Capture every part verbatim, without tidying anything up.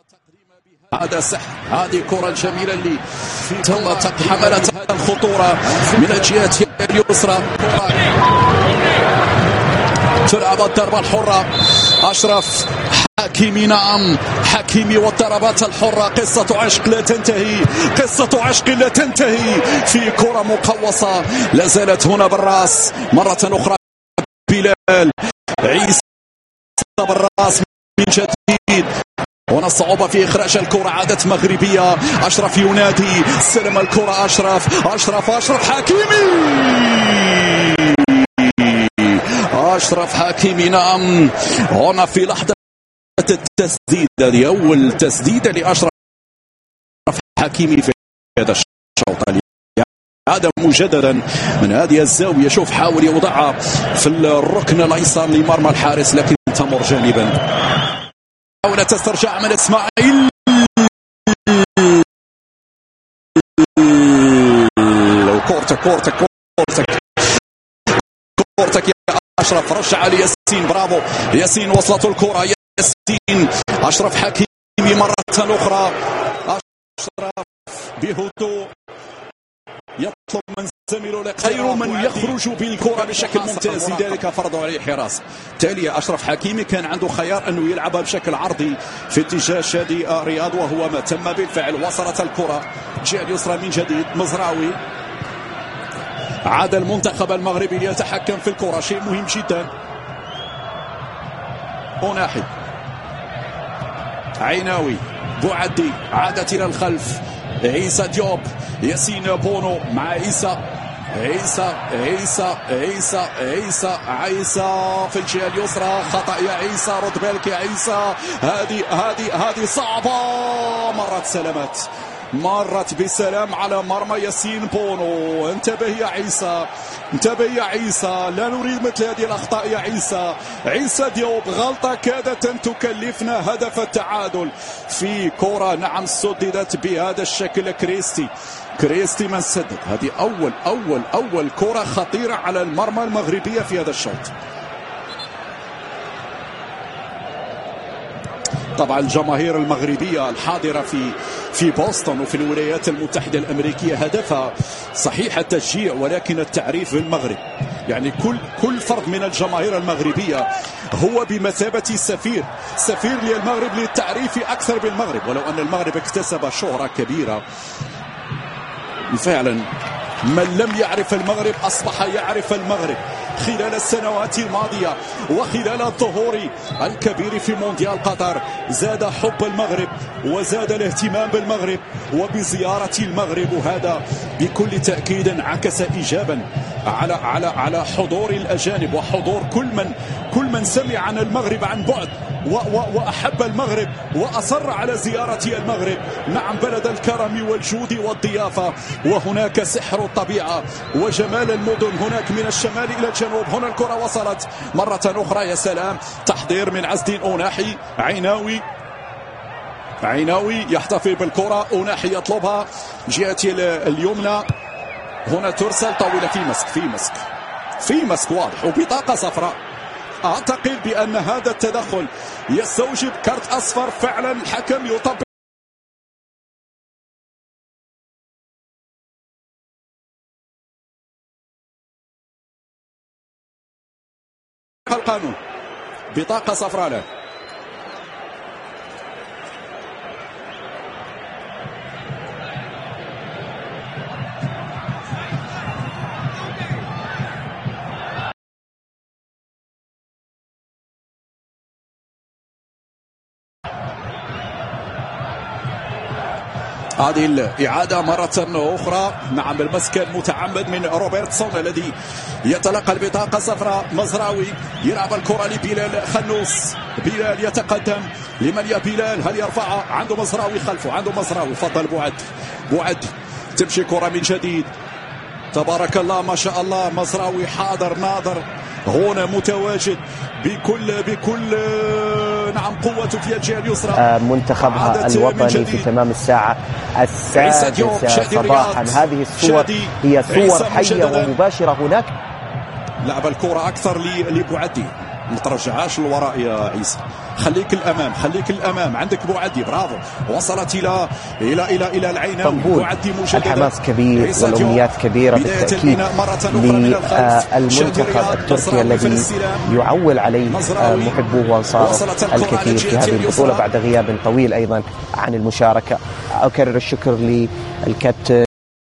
هذا سحر، هذه كرة جميلة اللي تم حملت الخطورة من الجهة اليسرى. تلعب الضربة الحرة. أشرف حكيمي، نعم حكيمي والضربات الحرة. قصة عشق لا تنتهي، قصة عشق لا تنتهي في كرة مقوصة لا زالت هنا بالراس مرة أخرى. بلال عيسى بالراس من جديد. هنا الصعوبة في إخراج الكرة، عادت مغربية. أشرف ينادي، سلم الكرة أشرف أشرف أشرف حكيمي، أشرف حكيمي، نعم. هنا في لحظة التسديد، هذه أول تسديدة لأشرف حكيمي في هذا الشوط. هذا مجددا من هذه الزاوية، شوف حاول يوضعها في الركن الأيسر لمرمى الحارس لكن تمر جانبا. حاول تسترجع من إسماعيل، كورتك كورتك كورتك كورتك يا أشرف. رجع لياسين، برافو ياسين، وصلت الكرة ياسين. أشرف حكيمي مرة أخرى. أشرف بهدوء يطلب من زميله، خير من يخرج بالكرة بشكل ممتاز، لذلك فرضوا عليه حراسة. تالي أشرف حكيمي كان عنده خيار أنه يلعبها بشكل عرضي في اتجاه شادي رياض، وهو ما تم بالفعل. وصلت الكرة الجهة اليسرى من جديد. مزراوي. عاد المنتخب المغربي ليتحكم في الكرة، شيء مهم جدا. أوناحي، عيناوي، بوعدي، عادت إلى الخلف. عيسى ديوب، ياسين بونو مع عيسى عيسى عيسى عيسى عيسى عيسى في الجهة اليسرى. خطأ يا عيسى، رد بالك يا عيسى. هذه هذه هذه صعبة. مرت سلامات، مرت بسلام على مرمى ياسين بونو. انتبه يا عيسى، انتبه يا عيسى، لا نريد مثل هذه الأخطاء يا عيسى. عيسى ديوب، غلطة كادت أن تكلفنا هدف التعادل في كرة نعم سددت بهذا الشكل. كريستي كريستي من سدد. هذه أول أول أول كرة خطيرة على المرمى المغربية في هذا الشوط. طبعا الجماهير المغربية الحاضرة في في بوسطن وفي الولايات المتحدة الأمريكية هدفها صحيح التشجيع ولكن التعريف بالمغرب. يعني كل كل فرد من الجماهير المغربية هو بمثابة سفير سفير للمغرب للتعريف أكثر بالمغرب. ولو أن المغرب اكتسب شهرة كبيرة فعلا، من لم يعرف المغرب أصبح يعرف المغرب خلال السنوات الماضية وخلال الظهور الكبير في مونديال قطر. زاد حب المغرب وزاد الاهتمام بالمغرب وبزيارة المغرب، وهذا بكل تأكيد انعكس إيجابا على على على حضور الأجانب وحضور كل من كل من سمع عن المغرب عن بعد وأحب المغرب وأصر على زيارة المغرب. نعم، بلد الكرم والجود والضيافة، وهناك سحر الطبيعة وجمال المدن هناك من الشمال إلى الجنوب. هنا الكرة وصلت مرة أخرى، يا سلام، تحضير من عز الدين أوناحي. عيناوي عيناوي يحتفل بالكرة، أوناحي يطلبها جهة اليمنى. هنا ترسل طاولة في مسك في مسك في مسك واضح وبطاقة صفراء. أعتقد بأن هذا التدخل يستوجب كارت أصفر. فعلا الحكم يطبق القانون. بطاقة صفراء له. هذه الإعادة مرة أخرى. نعم، المسك المتعمد من روبرتسون الذي يتلقى البطاقة الصفراء. مزراوي يلعب الكرة لبلال خنوس. بلال يتقدم لمن يا بلال، هل يرفعها؟ عنده مزراوي خلفه، عنده مزراوي. فضل بوعد بوعد تمشي كرة من جديد. تبارك الله ما شاء الله، مزراوي حاضر ناظر هنا متواجد بكل بكل نعم قوته في الجهة اليسرى. منتخبها الوطني في تمام الساعة السادسة صباحا. هذه الصور هي صور حية ومباشرة. هناك لعب الكرة أكثر لبوعدي. ما ترجعهاش للوراء يا عيسى، خليك الامام خليك الامام. عندك بوعدي برافو، وصلت الى الى الى الى العيناوي. بوعدي مجددا، الحماس كبير والامنيات كبيره بالتاكيد للمنتخب التركي الذي يعول عليه محبوه وانصاره الكثير في هذه البطوله بعد غياب طويل ايضا عن المشاركه. اكرر الشكر للكابتن.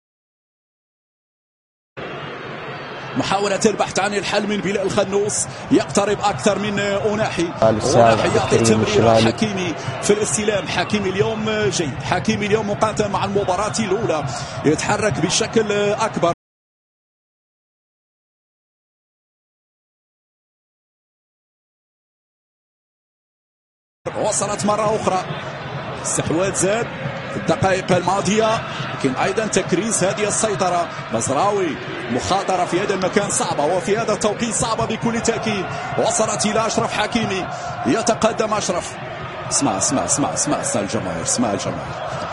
محاولة البحث عن الحل من بلال الخنوس، يقترب أكثر من أوناحي. أوناحي يعطي تمريرة حكيمي في الاستلام. حكيمي اليوم جيد، حكيمي اليوم مقاتل مع المباراة الأولى، يتحرك بشكل أكبر. وصلت مرة أخرى، استحواذ زاد في الدقائق الماضية، لكن أيضا تكريس هذه السيطرة. مزراوي مخاطرة في هذا المكان صعبة وفي هذا التوقيت صعبة بكل تأكيد. وصلت إلى أشرف حكيمي، يتقدم أشرف. اسمع اسمع اسمع اسمع اسمع الجماهير، اسمع الجماهير.